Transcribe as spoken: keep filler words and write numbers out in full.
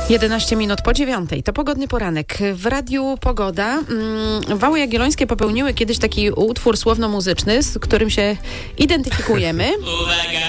jedenaście minut po dziewiątej. To pogodny poranek. W Radiu Pogoda mm, Wały Jagiellońskie popełniły kiedyś taki utwór słowno-muzyczny, z którym się identyfikujemy.